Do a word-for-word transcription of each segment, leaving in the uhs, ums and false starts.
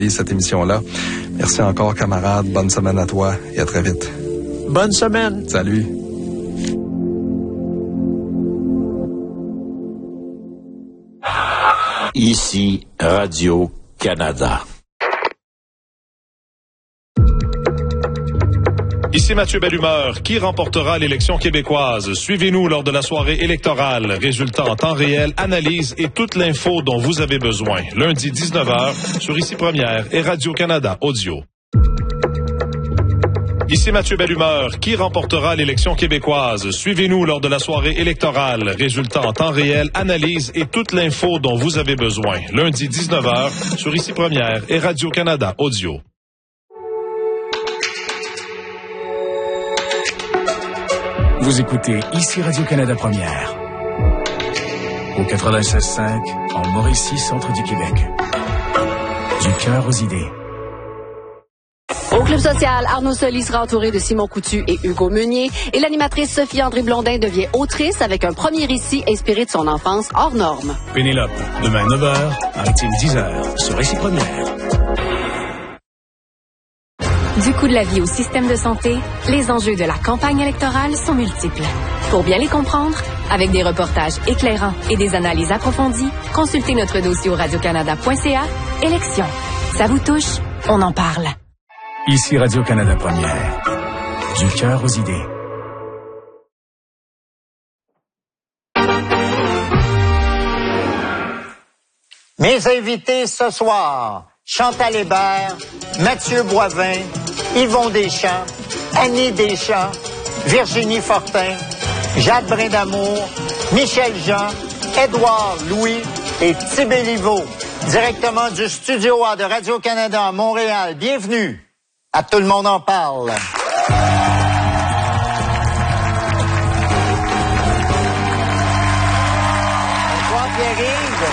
cette émission-là. Merci encore, camarades. Bonne semaine à toi et à très vite. Bonne semaine. Salut. Ici, Radio-Canada. Ici Mathieu Bellumeur. Qui remportera l'élection québécoise? Suivez-nous lors de la soirée électorale. Résultats en temps réel, analyse et toute l'info dont vous avez besoin. Lundi dix-neuf heures sur Ici Première et Radio-Canada Audio. Ici Mathieu Bellumeur. Qui remportera l'élection québécoise? Suivez-nous lors de la soirée électorale. Résultats en temps réel, analyse et toute l'info dont vous avez besoin. Lundi dix-neuf heures sur Ici Première et Radio-Canada Audio. Vous écoutez Ici Radio-Canada Première. Au quatre-vingt-seize cinq, en Mauricie, centre du Québec. Du cœur aux idées. Au Club social, Arnaud Soli sera entouré de Simon Coutu et Hugo Meunier. Et l'animatrice Sophie-André Blondin devient autrice avec un premier récit inspiré de son enfance hors norme. Pénélope, demain neuf heures, maritime dix heures, sur Ici Première. Du coût de la vie au système de santé, les enjeux de la campagne électorale sont multiples. Pour bien les comprendre, avec des reportages éclairants et des analyses approfondies, consultez notre dossier au radiocanada point c a. Élections. Ça vous touche? On en parle. Ici Radio-Canada Première. Du cœur aux idées. Mes invités ce soir, Chantal Hébert, Mathieu Boivin, Yvon Deschamps, Annie Deschamps, Virginie Fortin, Jade Brindamour, Michel Jean, Édouard Louis et Thibé Liveau, directement du Studio A de Radio-Canada à Montréal. Bienvenue à Tout le monde en parle. Bonsoir Pierre-Yves.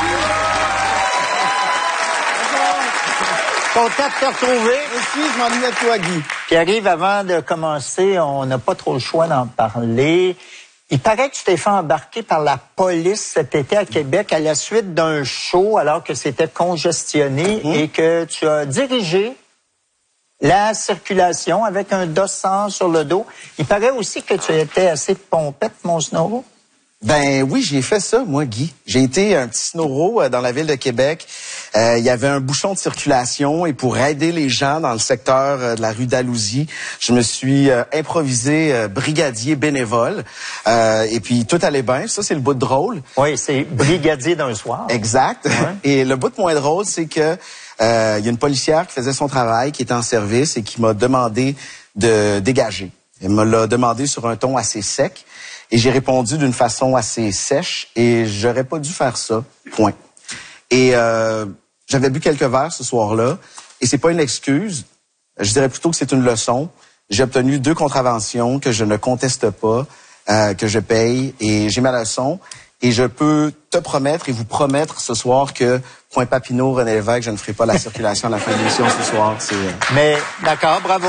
Content de te retrouver. Aussi, je m'ennuie de toi, Guy. Pierre-Yves, avant de commencer, on n'a pas trop le choix d'en parler. Il paraît que tu t'es fait embarquer par la police cet été à Québec à la suite d'un show alors que c'était congestionné mmh. et que tu as dirigé la circulation avec un dossard sur le dos. Il paraît aussi que tu étais assez pompette, mon snoro. Ben oui, j'ai fait ça, moi, Guy. J'ai été un petit snoro euh, dans la ville de Québec. Euh, il y avait un bouchon de circulation et pour aider les gens dans le secteur euh, de la rue Dalhousie, je me suis euh, improvisé euh, brigadier bénévole. Euh, et puis tout allait bien. Ça, c'est le bout de drôle. Oui, c'est brigadier d'un soir. Exact. Ouais. Et le bout de moins drôle, c'est que euh, il y a une policière qui faisait son travail, qui était en service et qui m'a demandé de dégager. Elle me l'a demandé sur un ton assez sec. Et j'ai répondu d'une façon assez sèche et j'aurais pas dû faire ça, point. Et euh, j'avais bu quelques verres ce soir-là et c'est pas une excuse, je dirais plutôt que c'est une leçon. J'ai obtenu deux contraventions que je ne conteste pas, euh, que je paye et j'ai ma leçon. Et je peux te promettre et vous promettre ce soir que Point Papineau, René Lévesque, je ne ferai pas la circulation à la fin de l'émission ce soir. C'est, euh... Mais d'accord, bravo.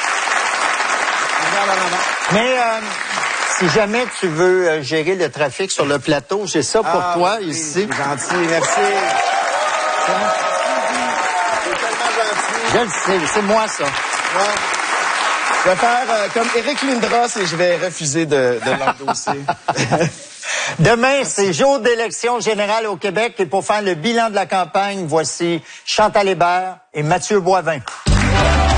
Mais euh, si jamais tu veux euh, gérer le trafic sur le plateau, j'ai ça pour ah, toi oui, ici. Gentil, merci. C'est tellement gentil. Je le sais, c'est moi ça. Ouais. Je vais faire euh, comme Éric Lindros et je vais refuser de, de l'endosser. Demain, c'est jour d'élection générale au Québec et pour faire le bilan de la campagne, voici Chantal Hébert et Mathieu Boivin.